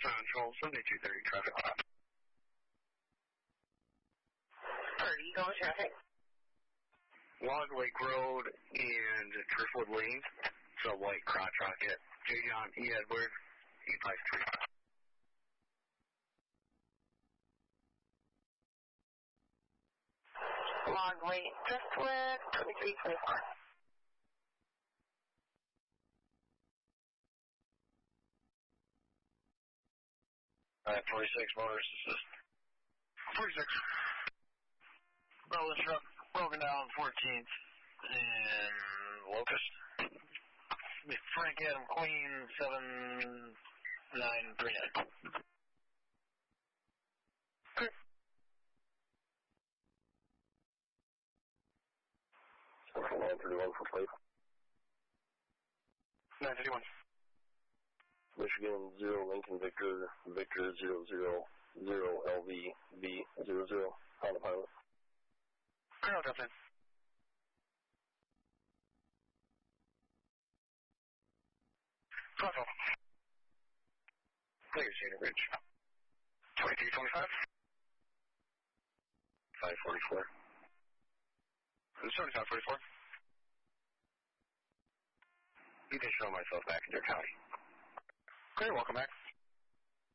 Central 7230 traffic. 30, go with traffic. Log Lake Road and Driftwood Lane. So white crotch rocket. J. John E. Edward, 853. Log Lake Driftwood, 2324. 46 Motors Assist. 46. Rolling truck, broken down 14th and Locust. Frank Adam Queen 7939. Okay. 931 for plate. 931. Michigan 0 Lincoln Victor 000 LV B00 on the pilot. Colonel Dublin. Pronto. Clear Cedar Ridge. 2325. 544. 7544. You can show myself back in your county. Clear, welcome back.